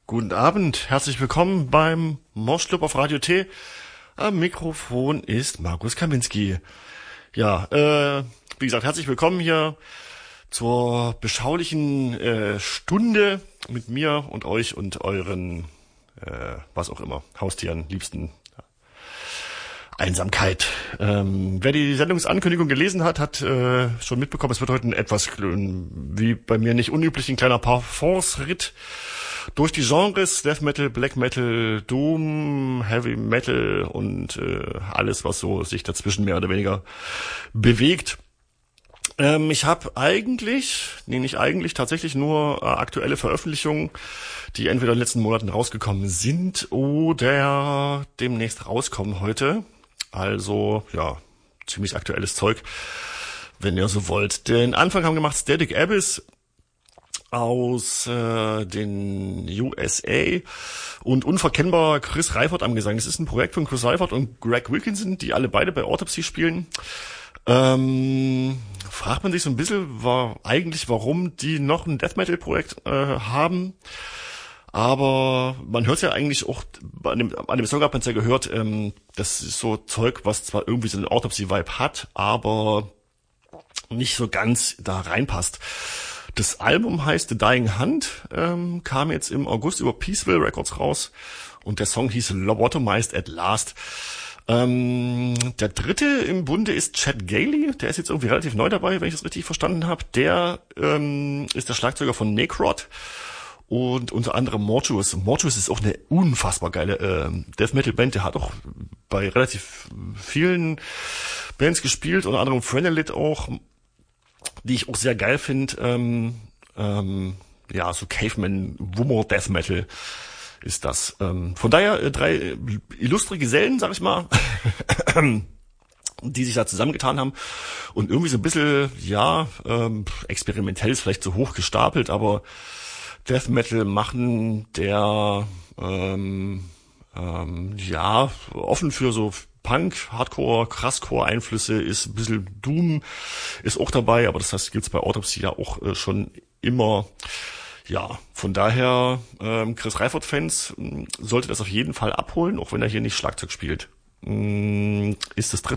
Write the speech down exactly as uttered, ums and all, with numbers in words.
Guten Abend, herzlich willkommen beim Moschclub auf Radio T. Am Mikrofon ist Markus Kaminski. Ja, äh, wie gesagt, herzlich willkommen hier zur beschaulichen äh, Stunde mit mir und euch und euren, äh, was auch immer, Haustieren, Liebsten. Einsamkeit. Ähm, wer die Sendungsankündigung gelesen hat, hat äh, schon mitbekommen, es wird heute ein etwas, wie bei mir nicht unüblich, ein kleiner Parforce-Ritt durch die Genres Death Metal, Black Metal, Doom, Heavy Metal und äh, alles, was so sich dazwischen mehr oder weniger bewegt. Ähm, ich habe eigentlich, nee nicht eigentlich, tatsächlich nur äh, aktuelle Veröffentlichungen, die entweder in den letzten Monaten rausgekommen sind oder demnächst rauskommen heute. Also, ja, ziemlich aktuelles Zeug, wenn ihr so wollt. Den Anfang haben gemacht Static Abyss aus äh, den U S A und unverkennbar Chris Reifert am Gesang. Es ist ein Projekt von Chris Reifert und Greg Wilkinson, die alle beide bei Autopsy spielen. Ähm, fragt man sich so ein bisschen, war eigentlich, warum die noch ein Death Metal Projekt äh, haben. Aber man hört ja eigentlich auch, an dem, an dem Song hat man es ja gehört, ähm, das ist so Zeug, was zwar irgendwie so einen Autopsy-Vibe hat, aber nicht so ganz da reinpasst. Das Album heißt The Dying Hunt, ähm, kam jetzt im August über Peaceville Records raus und der Song hieß Lobotomized at Last. Ähm, der dritte im Bunde ist Chad Gailey, der ist jetzt irgendwie relativ neu dabei, wenn ich das richtig verstanden habe. Der ähm, ist der Schlagzeuger von Necrot. Und unter anderem Mortuus. Mortuus ist auch eine unfassbar geile äh, Death Metal Band. Der hat auch bei relativ vielen Bands gespielt, unter anderem Phrenoloth auch, die ich auch sehr geil finde. Ähm, ähm, ja, so Caveman, Wummer Death Metal ist das. Ähm, von daher äh, drei äh, illustre Gesellen, sag ich mal, die sich da zusammengetan haben und irgendwie so ein bisschen, ja, ähm, experimentell ist vielleicht so hoch gestapelt, aber Death Metal machen, der ähm, ähm, ja offen für so Punk, Hardcore, Krasscore-Einflüsse ist, ein bisschen Doom ist auch dabei, aber das heißt, gibt's bei Autopsy ja auch äh, schon immer. Ja, von daher ähm, Chris Reifert-Fans sollte das auf jeden Fall abholen, auch wenn er hier nicht Schlagzeug spielt. Mm, ist das dritte